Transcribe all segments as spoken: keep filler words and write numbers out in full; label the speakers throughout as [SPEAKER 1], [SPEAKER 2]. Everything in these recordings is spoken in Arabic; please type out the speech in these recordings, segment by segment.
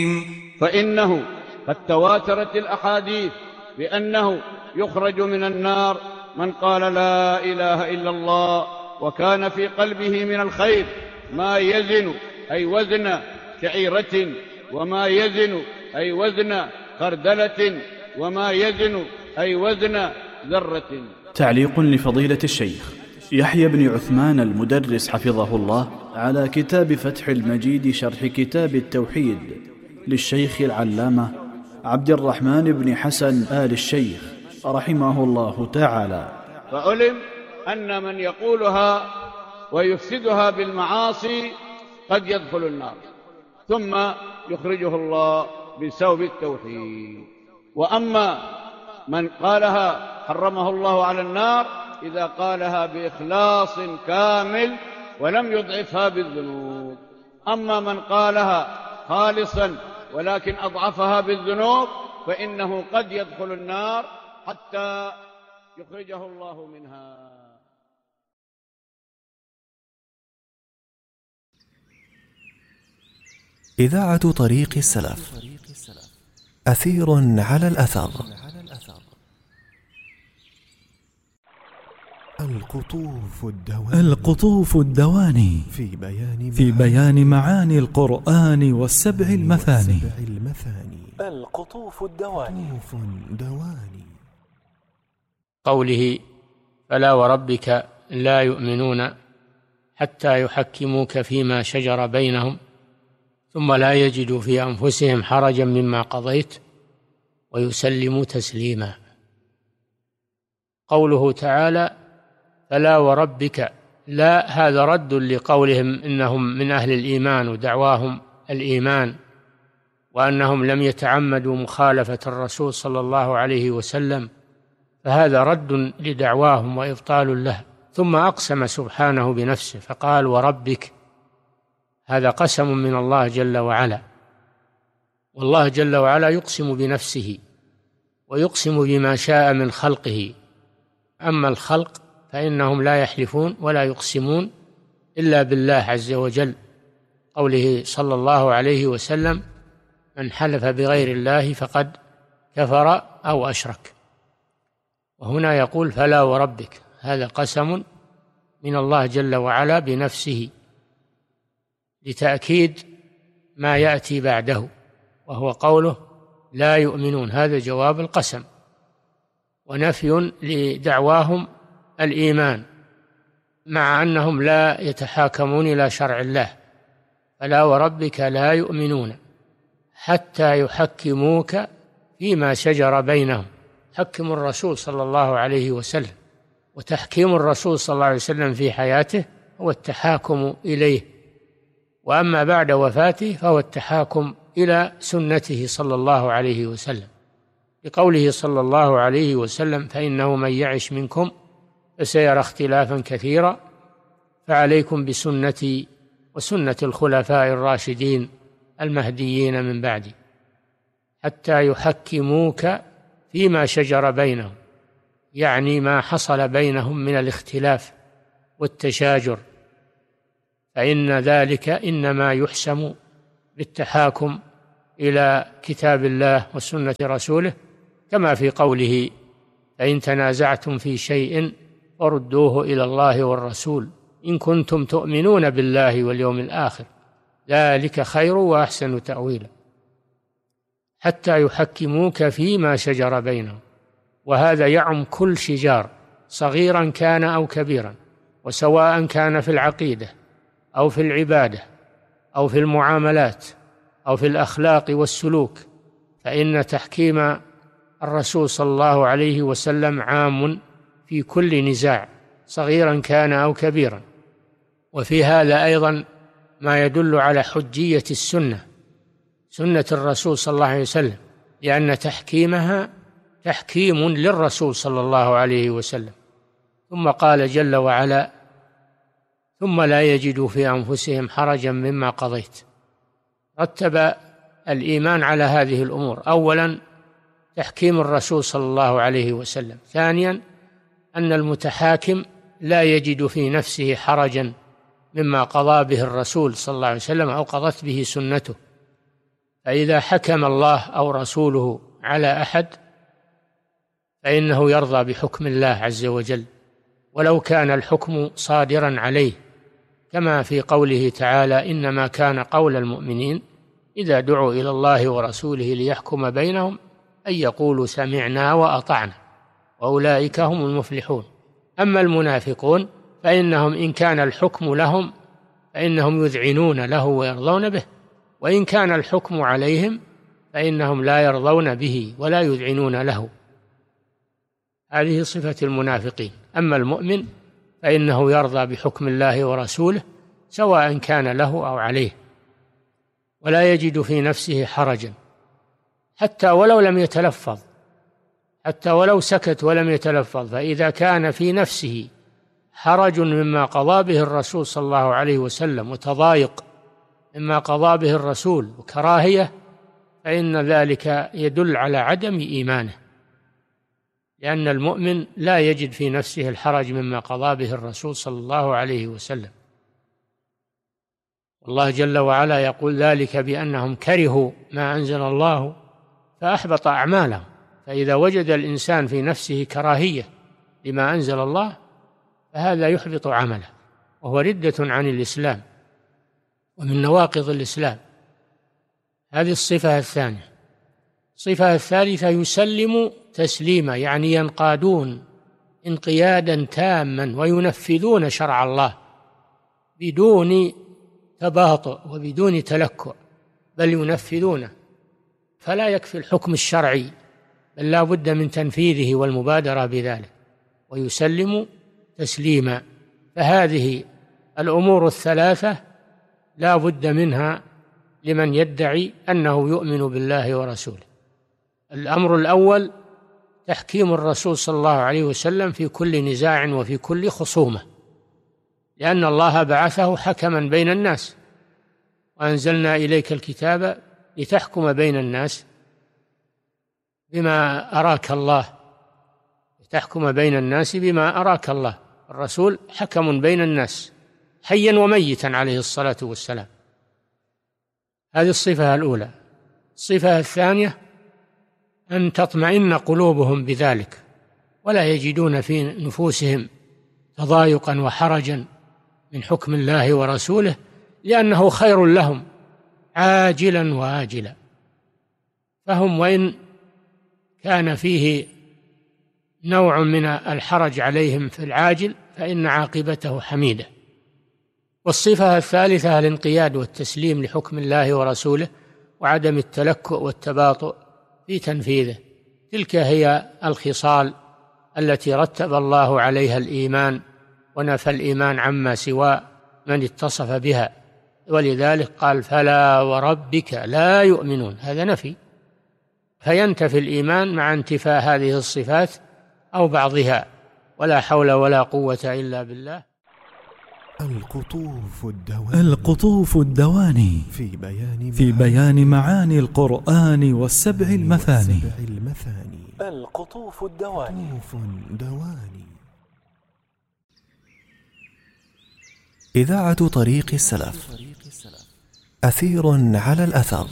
[SPEAKER 1] فإنه قد تواترت الأحاديث بأنه يخرج من النار من قال لا إله إلا الله وكان في قلبه من الخير ما يزن أي وزن شعيرة، وما يزن أي وزن خردلة، وما يزن أي وزن ذرة.
[SPEAKER 2] تعليق لفضيلة الشيخ يحيى بن عثمان المدرس حفظه الله على كتاب فتح المجيد شرح كتاب التوحيد للشيخ العلامة عبد الرحمن بن حسن آل الشيخ رحمه الله تعالى.
[SPEAKER 1] فعلم أن من يقولها ويفسدها بالمعاصي قد يدخل النار ثم يخرجه الله بسبب التوحيد. وأما من قالها حرمه الله على النار إذا قالها بإخلاص كامل ولم يضعفها بالذنوب. أما من قالها خالصا ولكن أضعفها بالذنوب فإنه قد يدخل النار حتى يخرجه الله منها.
[SPEAKER 3] إذاعة طريق السلف، أثير على الأثر. القطوف الدواني,
[SPEAKER 4] القطوف الدواني في بيان, في بيان معاني القرآن والسبع المثاني.
[SPEAKER 3] القطوف الدواني.
[SPEAKER 5] قوله فلا وربك لا يؤمنون حتى يحكموك فيما شجر بينهم ثم لا يجدوا في أنفسهم حرجا مما قضيت ويسلموا تسليما. قوله تعالى فلا وربك لا، هذا رد لقولهم إنهم من أهل الإيمان ودعواهم الإيمان وأنهم لم يتعمدوا مخالفة الرسول صلى الله عليه وسلم، فهذا رد لدعواهم وإبطال له. ثم أقسم سبحانه بنفسه فقال وربك، هذا قسم من الله جل وعلا، والله جل وعلا يقسم بنفسه ويقسم بما شاء من خلقه. أما الخلق فإنهم لا يحلفون ولا يقسمون إلا بالله عز وجل. قوله صلى الله عليه وسلم من حلف بغير الله فقد كفر أو أشرك. وهنا يقول فلا وربك، هذا قسم من الله جل وعلا بنفسه لتأكيد ما يأتي بعده، وهو قوله لا يؤمنون، هذا جواب القسم ونفي لدعواهم الإيمان مع أنهم لا يتحاكمون إلى شرع الله. فلا وربك لا يؤمنون حتى يحكموك فيما شجر بينهم. حكم الرسول صلى الله عليه وسلم، وتحكيم الرسول صلى الله عليه وسلم في حياته هو التحاكم إليه، وأما بعد وفاته فهو التحاكم إلى سنته صلى الله عليه وسلم، بقوله صلى الله عليه وسلم فإنه من يعش منكم فسيرى اختلافا كثيرا فعليكم بسنتي وسنة الخلفاء الراشدين المهديين من بعدي حتى يحكموك فيما شجر بينهم، يعني ما حصل بينهم من الاختلاف والتشاجر، فإن ذلك إنما يحسم بالتحاكم إلى كتاب الله وسنة رسوله، كما في قوله فإن تنازعتم في شيء فردوه إلى الله والرسول إن كنتم تؤمنون بالله واليوم الآخر ذلك خير وأحسن تأويلا. حتى يحكموك فيما شجر بينهم، وهذا يعم كل شجار صغيرا كان أو كبيرا، وسواء كان في العقيدة أو في العبادة أو في المعاملات أو في الأخلاق والسلوك، فإن تحكيم الرسول صلى الله عليه وسلم عام في كل نزاع صغيرا كان أو كبيرا. وفي هذا أيضا ما يدل على حجية السنة، سنة الرسول صلى الله عليه وسلم، لأن تحكيمها تحكيم للرسول صلى الله عليه وسلم. ثم قال جل وعلا ثم لا يجدوا في أنفسهم حرجا مما قضيت. رتب الإيمان على هذه الأمور: أولا تحكيم الرسول صلى الله عليه وسلم، ثانيا أن المتحاكم لا يجد في نفسه حرجا مما قضى به الرسول صلى الله عليه وسلم أو قضت به سنته، فإذا حكم الله أو رسوله على أحد فإنه يرضى بحكم الله عز وجل ولو كان الحكم صادرا عليه، كما في قوله تعالى: إنما كان قول المؤمنين إذا دعوا إلى الله ورسوله ليحكم بينهم أن يقولوا سمعنا وأطعنا وأولئك هم المفلحون. أما المنافقون فإنهم إن كان الحكم لهم فإنهم يذعنون له ويرضون به، وإن كان الحكم عليهم فإنهم لا يرضون به ولا يذعنون له. هذه صفة المنافقين. أما المؤمن فإنه يرضى بحكم الله ورسوله سواء كان له أو عليه، ولا يجد في نفسه حرجا حتى ولو لم يتلفظ، حتى ولو سكت ولم يتلفظ، فإذا كان في نفسه حرج مما قضى به الرسول صلى الله عليه وسلم وتضايق مما قضى به الرسول وكراهية، فإن ذلك يدل على عدم إيمانه، لأن المؤمن لا يجد في نفسه الحرج مما قضى به الرسول صلى الله عليه وسلم. والله جل وعلا يقول: ذلك بأنهم كرهوا ما أنزل الله فأحبط أعمالهم. فإذا وجد الإنسان في نفسه كراهية لما أنزل الله فهذا يحبط عمله، وهو ردة عن الإسلام ومن نواقض الإسلام. هذه الصفة الثانية. الصفة الثالثة: يسلم تسليما، يعني ينقادون انقيادا تاما وينفذون شرع الله بدون تباطؤ وبدون تلكؤ، بل ينفذونه، فلا يكفي الحكم الشرعي بل لا بد من تنفيذه والمبادرة بذلك، ويسلم تسليما. فهذه الأمور الثلاثة لا بد منها لمن يدعي أنه يؤمن بالله ورسوله. الأمر الأول: تحكيم الرسول صلى الله عليه وسلم في كل نزاع وفي كل خصومة، لأن الله بعثه حكما بين الناس، وأنزلنا إليك الكتاب لتحكم بين الناس بما أراك الله، لتحكم بين الناس بما أراك الله. الرسول حكم بين الناس حيا وميتا عليه الصلاة والسلام. هذه الصفة الأولى. الصفة الثانية: أن تطمئن قلوبهم بذلك ولا يجدون في نفوسهم تضايقا وحرجا من حكم الله ورسوله، لأنه خير لهم عاجلا وآجلا. فهم وإن كان فيه نوع من الحرج عليهم في العاجل فإن عاقبته حميدة. والصفة الثالثة: الانقياد والتسليم لحكم الله ورسوله وعدم التلكؤ والتباطؤ في تنفيذه. تلك هي الخصال التي رتب الله عليها الإيمان، ونفى الإيمان عما سوى من اتصف بها، ولذلك قال: فلا وربك لا يؤمنون. هذا نفي، فينتفي الإيمان مع انتفاء هذه الصفات أو بعضها، ولا حول ولا قوة إلا بالله.
[SPEAKER 3] القطوف الدواني,
[SPEAKER 4] القطوف الدواني
[SPEAKER 3] في بيان,
[SPEAKER 4] في بيان معاني القرآن والسبع المثاني.
[SPEAKER 3] القطوف الدواني. دواني. إذاعة طريق السلف، أثير على الأثر.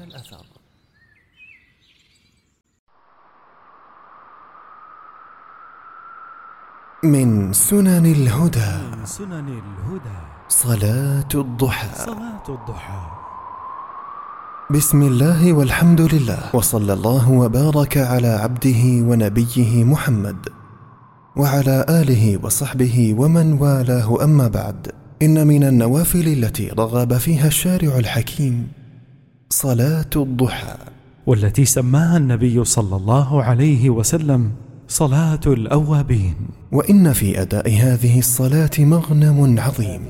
[SPEAKER 3] من سنن الهدى
[SPEAKER 4] من سنن الهدى
[SPEAKER 3] صلاة الضحى.
[SPEAKER 4] صلاة الضحى.
[SPEAKER 3] بسم الله والحمد لله، وصلى الله وبارك على عبده ونبيه محمد وعلى آله وصحبه ومن والاه، أما بعد. إن من النوافل التي رغب فيها الشارع الحكيم صلاة الضحى،
[SPEAKER 4] والتي سماها النبي صلى الله عليه وسلم صلاة الأوابين.
[SPEAKER 3] وإن في أداء هذه الصلاة مغنم عظيم.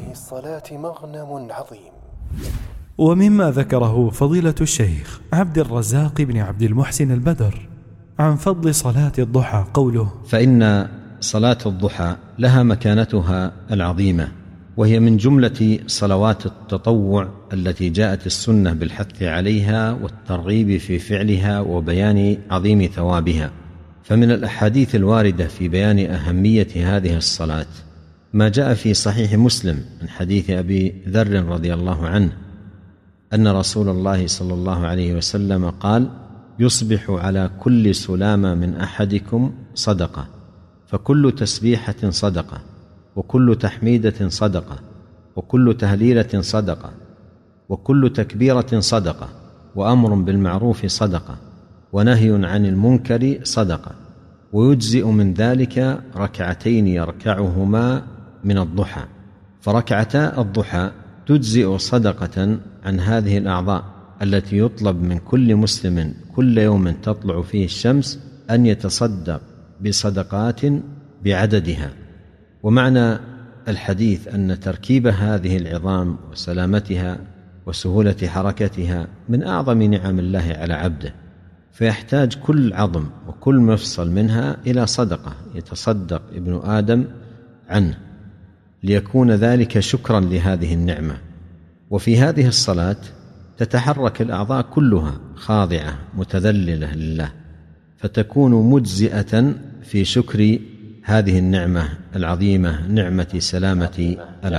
[SPEAKER 4] ومما ذكره فضيلة الشيخ عبد الرزاق بن عبد المحسن البدر عن فضل صلاة الضحى قوله:
[SPEAKER 6] فإن صلاة الضحى لها مكانتها العظيمة، وهي من جملة صلوات التطوع التي جاءت السنة بالحث عليها والترغيب في فعلها وبيان عظيم ثوابها. فمن الأحاديث الواردة في بيان أهمية هذه الصلاة ما جاء في صحيح مسلم من حديث أبي ذر رضي الله عنه أن رسول الله صلى الله عليه وسلم قال: يصبح على كل سلامة من أحدكم صدقة، فكل تسبيحة صدقة، وكل تحميدة صدقة، وكل تهليلة صدقة، وكل تكبيرة صدقة، وأمر بالمعروف صدقة، ونهي عن المنكر صدقة، ويجزئ من ذلك ركعتين يركعهما من الضحى، فركعتا الضحى تجزئ صدقة عن هذه الأعضاء التي يطلب من كل مسلم كل يوم تطلع فيه الشمس أن يتصدق بصدقات بعددها. ومعنى الحديث أن تركيب هذه العظام وسلامتها وسهولة حركتها من أعظم نعم الله على عبده، فيحتاج كل عظم وكل مفصل منها إلى صدقة يتصدق ابن آدم عنه، ليكون ذلك شكرا لهذه النعمة. وفي هذه الصلاة تتحرك الأعضاء كلها خاضعة متذللة لله، فتكون مجزئة في شكر هذه النعمة العظيمة، نعمة سلامة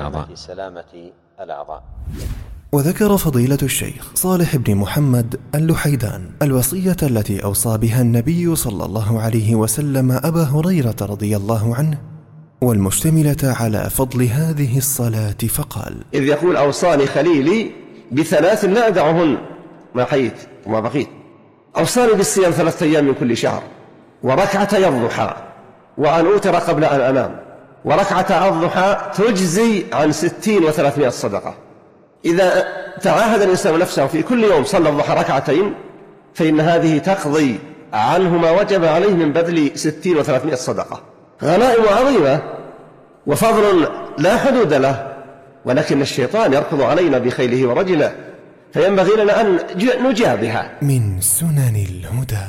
[SPEAKER 6] الأعضاء.
[SPEAKER 3] وذكر فضيلة الشيخ صالح بن محمد اللحيدان الوصية التي أوصى بها النبي صلى الله عليه وسلم أبا هريرة رضي الله عنه، والمشتملة على فضل هذه الصلاة، فقال:
[SPEAKER 7] إذ يقول: أوصاني خليلي بثلاث لا أدعهن ما حييت وما بقيت. أوصاني بالصيام ثلاثة أيام من كل شهر، وركعتي الضحى، وأن أوتر قبل أن أنام، وركعة الضحى تجزي عن ستين وثلاثمائة صدقة. إذا تعاهد الإنسان نفسه في كل يوم صلى الضحى ركعتين، فإن هذه تقضي عنه ما وجب عليه من بذل ستين وثلاثمائة صدقة. غنائم عظيمة وفضل لا حدود له، ولكن الشيطان يركض علينا بخيله ورجله، فينبغي لنا أن نجابها.
[SPEAKER 3] من سنن الهدى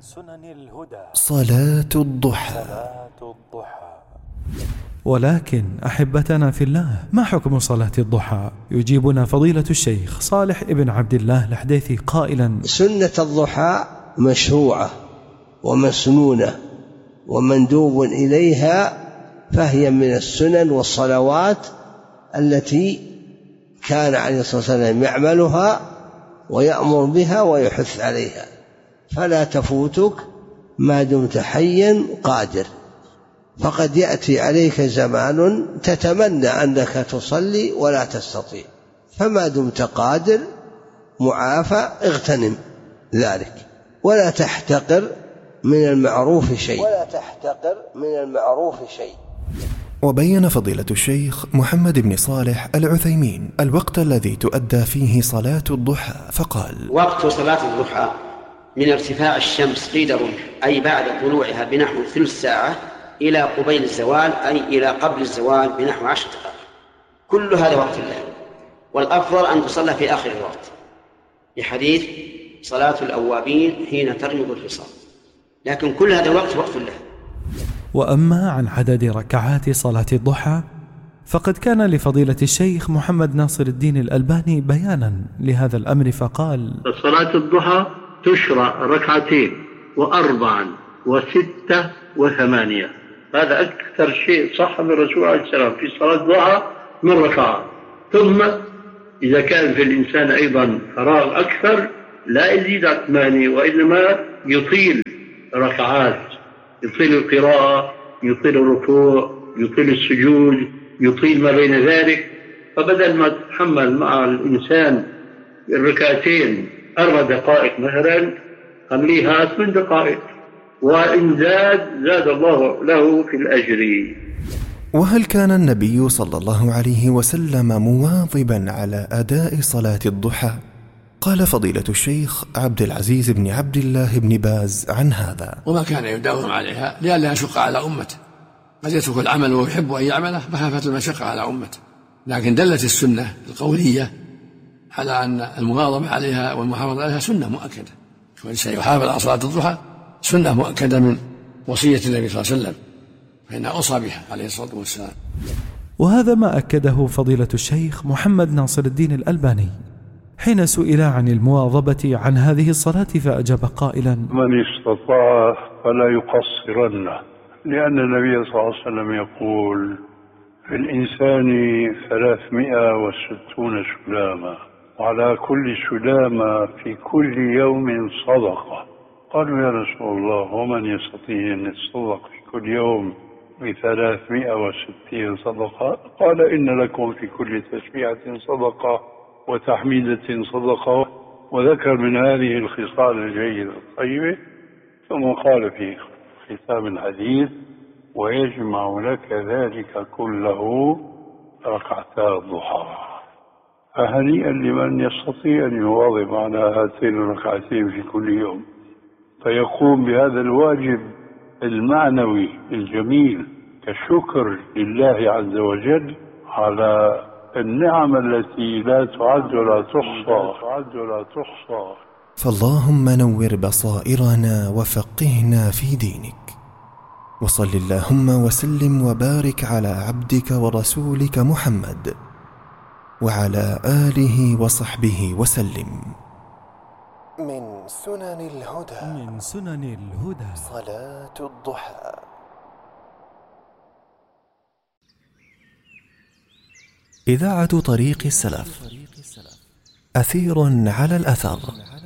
[SPEAKER 3] صلاة الضحى.
[SPEAKER 4] ولكن أحبتنا في الله، ما حكم صلاة الضحى؟ يجيبنا فضيلة الشيخ صالح ابن عبد الله الحديثي قائلا:
[SPEAKER 8] سنة الضحى مشروعة ومسنونة ومندوب إليها، فهي من السنن والصلوات التي كان عليه الصلاة والسلام يعملها ويأمر بها ويحث عليها، فلا تفوتك ما دمت حيا قادر، فقد يأتي عليك زمان تتمنى أنك تصلي ولا تستطيع، فما دمت قادر معافى اغتنم ذلك، ولا تحتقر من المعروف شيء ولا تحتقر من المعروف شيء.
[SPEAKER 3] وبين فضيلة الشيخ محمد بن صالح العثيمين الوقت الذي تؤدى فيه صلاة الضحى، فقال:
[SPEAKER 9] وقت صلاة الضحى من ارتفاع الشمس قيد الرمح، أي بعد طلوعها بنحو ثلث ساعة، إلى قبيل الزوال، أي إلى قبل الزوال بنحو عشر دقائق. كل هذا وقت الله، والأفضل أن تصلى في آخر الوقت، لحديث صلاة الأوابين حين ترمض الفصال، لكن كل هذا الوقت وقت الله.
[SPEAKER 4] وأما عن عدد ركعات صلاة الضحى، فقد كان لفضيلة الشيخ محمد ناصر الدين الألباني بيانا لهذا الأمر، فقال:
[SPEAKER 10] صلاة الضحى تشرع ركعتين وأربعا وستة وثمانية، هذا أكثر شيء صح من الرسول عليه السلام في صلاة الضحى من ركعات. ثم إذا كان في الإنسان أيضا فراغ أكثر لا يزيد عن ثمانية، وإنما يطيل ركعات، يطيل القراءة، يطيل الركوع، يطيل السجود، يطيل ما بين ذلك. فبدل ما تتحمل مع الإنسان الركعتين أربع دقائق مثلا، خليها ثمان دقائق، وإن زاد زاد الله له في الأجر.
[SPEAKER 3] وهل كان النبي صلى الله عليه وسلم مواظبا على أداء صلاة الضحى؟ قال فضيلة الشيخ عبد العزيز بن عبد الله بن باز عن هذا:
[SPEAKER 11] وما كان يداوم عليها لئلا يشق على أمته، قد يترك العمل ويحب أن يعمله مخافة المشقة على أمته، لكن دلت السنة القولية على أن المواظبة عليها والمحافظة عليها سنة مؤكدة، كل شيء يحافظ على صلاة الضحى سنة مؤكدة من وصية النبي صلى الله عليه وسلم، فإنها أوصى بها عليه الصلاة والسلام.
[SPEAKER 4] وهذا ما أكده فضيلة الشيخ محمد ناصر الدين الألباني حين سئل عن المواظبة عن هذه الصلاة، فأجاب قائلا:
[SPEAKER 12] من استطاع فلا يقصرن، لأن النبي صلى الله عليه وسلم يقول: في الإنسان ثلاثمائة وستون سلامة، وعلى كل سلامة في كل يوم صدقة. قالوا يا رسول الله ومن يستطيع أن يتصدق في كل يوم بثلاثمائة وستين صدقة؟ قال إن لكم في كل تسبيحة صدقة وتحميدة صدقة، وذكر من هذه الخصال الجيدة الطيبة، ثم قال في ختام الحديث ويجمع لك ذلك كله ركعتا الضحى. فهنيئا لمن يستطيع أن يواظب على هاتين الركعتين في كل يوم، فيقوم بهذا الواجب المعنوي الجميل كشكر لله عز وجل على النعم التي لا تعد ولا تحصى.
[SPEAKER 3] فاللهم نور بصائرنا وفقهنا في دينك، وصل اللهم وسلم وبارك على عبدك ورسولك محمد وعلى آله وصحبه وسلم. من سنن الهدى
[SPEAKER 4] من سنن الهدى
[SPEAKER 3] صلاة الضحى. إذاعة طريق السلف، أثير على الأثر.